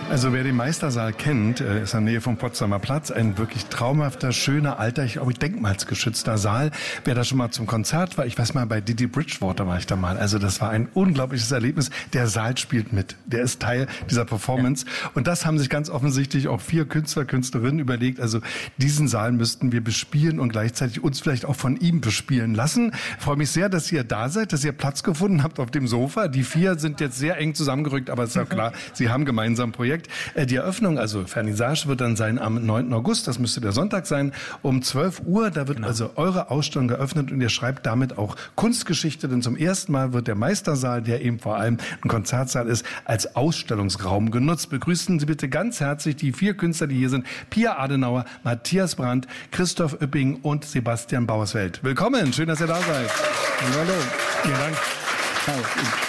Also wer den Meistersaal kennt, ist in der Nähe vom Potsdamer Platz, ein wirklich traumhafter, schöner, alter, ich glaube denkmalsgeschützter Saal. Wer da schon mal zum Konzert war, ich weiß mal, bei Didi Bridgewater war ich da mal, also das war ein unglaubliches Erlebnis. Der Saal spielt mit, der ist Teil dieser Performance und das haben sich ganz offensichtlich auch 4 Künstler, Künstlerinnen überlegt, also diesen Saal müssten wir bespielen und gleichzeitig uns vielleicht auch von ihm bespielen lassen. Ich freue mich sehr, dass ihr da seid, dass ihr Platz gefunden habt auf dem Sofa. Die 4 sind jetzt sehr eng zusammengerückt, aber es ist ja klar, sie haben gemeinsam ein Projekt. Die Eröffnung, also Vernissage, wird dann sein am 9. August, das müsste der Sonntag sein, um 12 Uhr. Da wird also eure Ausstellung geöffnet und ihr schreibt damit auch Kunstgeschichte, denn zum ersten Mal wird der Meistersaal, der eben vor allem ein Konzertsaal ist, als Ausstellungsraum genutzt. Begrüßen Sie bitte ganz herzlich die 4 Künstler, die hier sind. Pia Adenauer, Matthias Brandt, Christoph Oepping und Sebastian Bauersfeld. Willkommen, schön, dass ihr da seid. Hallo, vielen Dank. Hallo.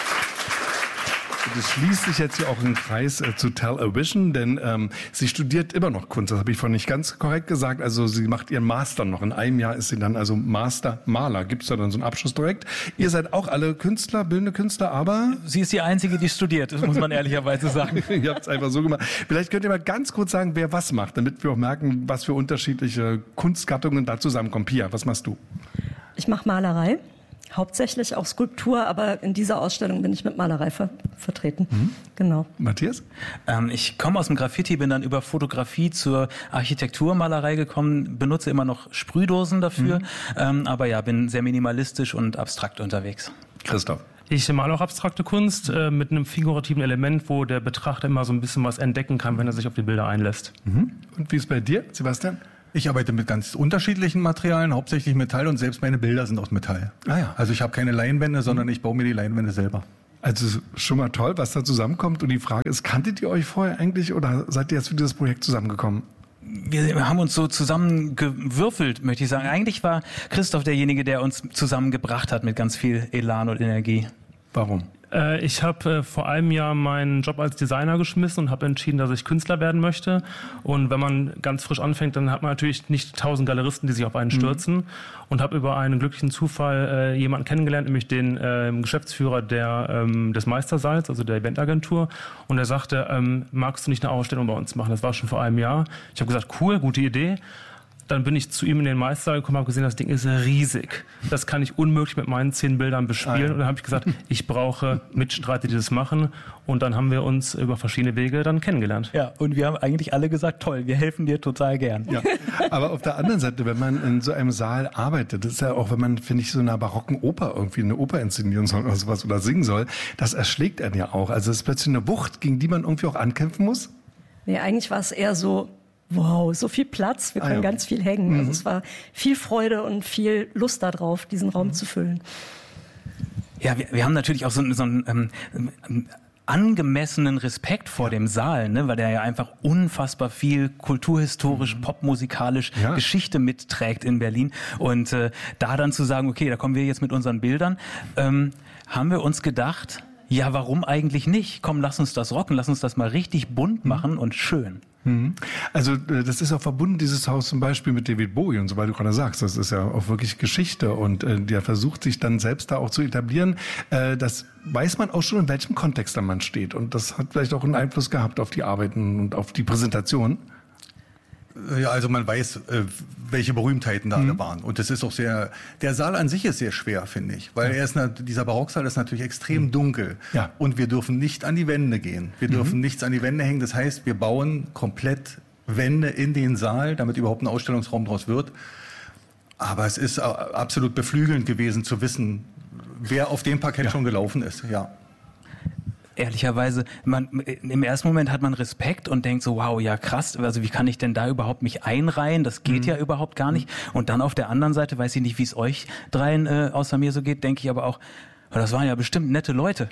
Das schließt sich jetzt hier auch ein Kreis zu Tell a Vision, denn sie studiert immer noch Kunst. Das habe ich vorhin nicht ganz korrekt gesagt. Also sie macht ihren Master noch. In einem Jahr ist sie dann also Master-Maler. Gibt es da dann so einen Abschluss direkt? Ihr seid auch alle Künstler, bildende Künstler, aber... Sie ist die Einzige, die studiert, das muss man ehrlicherweise sagen. Ihr habt es einfach so gemacht. Vielleicht könnt ihr mal ganz kurz sagen, wer was macht, damit wir auch merken, was für unterschiedliche Kunstgattungen da zusammenkommen. Pia, was machst du? Ich mache Malerei. Hauptsächlich auch Skulptur, aber in dieser Ausstellung bin ich mit Malerei vertreten. Genau. Matthias? Ich komme aus dem Graffiti, bin dann über Fotografie zur Architekturmalerei gekommen, benutze immer noch Sprühdosen dafür, aber ja, bin sehr minimalistisch und abstrakt unterwegs. Christoph? Ich male auch abstrakte Kunst mit einem figurativen Element, wo der Betrachter immer so ein bisschen was entdecken kann, wenn er sich auf die Bilder einlässt. Und wie ist es bei dir, Sebastian? Ich arbeite mit ganz unterschiedlichen Materialien, hauptsächlich Metall, und selbst meine Bilder sind aus Metall. Ah ja. Also ich habe keine Leinwände, sondern ich baue mir die Leinwände selber. Also schon mal toll, was da zusammenkommt. Und die Frage ist, kanntet ihr euch vorher eigentlich oder seid ihr jetzt für dieses Projekt zusammengekommen? Wir haben uns so zusammengewürfelt, möchte ich sagen. Eigentlich war Christoph derjenige, der uns zusammengebracht hat mit ganz viel Elan und Energie. Warum? Ich habe vor einem Jahr meinen Job als Designer geschmissen und habe entschieden, dass ich Künstler werden möchte. Und wenn man ganz frisch anfängt, dann hat man natürlich nicht 1000 Galeristen, die sich auf einen stürzen. Und habe über einen glücklichen Zufall jemanden kennengelernt, nämlich den Geschäftsführer des Meistersaals, also der Eventagentur. Und er sagte, magst du nicht eine Ausstellung bei uns machen? Das war schon vor einem Jahr. Ich habe gesagt, cool, gute Idee. Dann bin ich zu ihm in den Meistersaal gekommen und habe gesehen, das Ding ist riesig. Das kann ich unmöglich mit meinen 10 Bildern bespielen. Und dann habe ich gesagt, ich brauche Mitstreiter, die das machen. Und dann haben wir uns über verschiedene Wege dann kennengelernt. Ja, und wir haben eigentlich alle gesagt, toll, wir helfen dir total gern. Ja. Aber auf der anderen Seite, wenn man in so einem Saal arbeitet, das ist ja auch, wenn man, finde ich, so einer barocken Oper irgendwie eine Oper inszenieren soll oder sowas oder singen soll, das erschlägt einen ja auch. Also es ist plötzlich eine Wucht, gegen die man irgendwie auch ankämpfen muss. Nee, eigentlich war es eher so, wow, so viel Platz, wir können ganz viel hängen. Also es war viel Freude und viel Lust darauf, diesen Raum zu füllen. Ja, wir haben natürlich auch so einen angemessenen Respekt vor dem Saal, ne, weil der ja einfach unfassbar viel kulturhistorisch, popmusikalisch Geschichte mitträgt in Berlin. Und da dann zu sagen, okay, da kommen wir jetzt mit unseren Bildern, haben wir uns gedacht, ja, warum eigentlich nicht? Komm, lass uns das rocken, lass uns das mal richtig bunt machen und schön. Also das ist auch verbunden, dieses Haus zum Beispiel mit David Bowie und so, weil du gerade sagst, das ist ja auch wirklich Geschichte und der versucht sich dann selbst da auch zu etablieren. Das weiß man auch schon, in welchem Kontext da man steht und das hat vielleicht auch einen Einfluss gehabt auf die Arbeiten und auf die Präsentation. Ja, also man weiß, welche Berühmtheiten da alle waren. Und das ist auch sehr, der Saal an sich ist sehr schwer, finde ich. Weil dieser Barocksaal ist natürlich extrem dunkel. Ja. Und wir dürfen nicht an die Wände gehen. Wir dürfen nichts an die Wände hängen. Das heißt, wir bauen komplett Wände in den Saal, damit überhaupt ein Ausstellungsraum draus wird. Aber es ist absolut beflügelnd gewesen zu wissen, wer auf dem Parkett schon gelaufen ist. Ja. Ehrlicherweise, im ersten Moment hat man Respekt und denkt so, wow, ja krass, also wie kann ich denn da überhaupt mich einreihen? Das geht ja überhaupt gar nicht. Und dann auf der anderen Seite, weiß ich nicht, wie es euch dreien außer mir so geht, denke ich aber auch, das waren ja bestimmt nette Leute.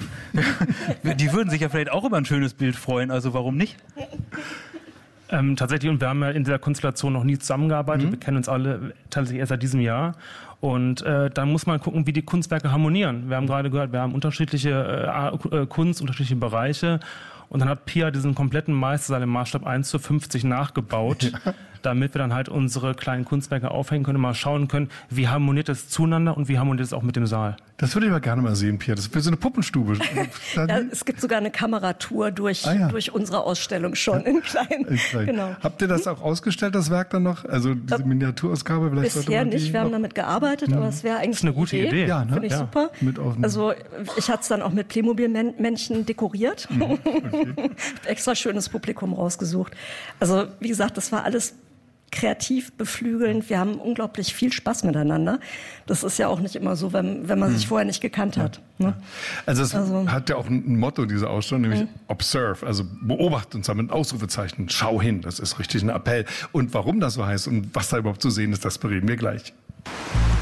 Die würden sich ja vielleicht auch über ein schönes Bild freuen, also warum nicht? Tatsächlich, und wir haben ja in dieser Konstellation noch nie zusammengearbeitet. Wir kennen uns alle tatsächlich erst seit diesem Jahr. Und dann muss man gucken, wie die Kunstwerke harmonieren. Wir haben gerade gehört, wir haben unterschiedliche Kunst, unterschiedliche Bereiche. Und dann hat Pia diesen kompletten Meistersaal im Maßstab 1:50 nachgebaut. Ja. damit wir dann halt unsere kleinen Kunstwerke aufhängen können und mal schauen können, wie harmoniert es zueinander und wie harmoniert es auch mit dem Saal. Das würde ich aber gerne mal sehen, Pierre. Das wäre so eine Puppenstube. Ja, es gibt sogar eine Kameratour durch unsere Ausstellung schon in klein. Genau. Habt ihr das auch ausgestellt, das Werk dann noch? Also diese Miniaturausgabe? Bisher nicht, wir haben damit gearbeitet, aber es wäre eigentlich eine gute Idee. Ja, ne? Finde ich super. Also ich hatte es dann auch mit Playmobil-Männchen dekoriert. Okay. Extra schönes Publikum rausgesucht. Also wie gesagt, das war alles kreativ, beflügelnd. Wir haben unglaublich viel Spaß miteinander. Das ist ja auch nicht immer so, wenn man sich vorher nicht gekannt hat. Ne? Also es hat ja auch ein Motto, diese Ausstellung, nämlich Observe, also beobachten, und zwar mit Ausrufezeichen. Schau hin, das ist richtig ein Appell. Und warum das so heißt und was da überhaupt zu sehen ist, das bereden wir gleich.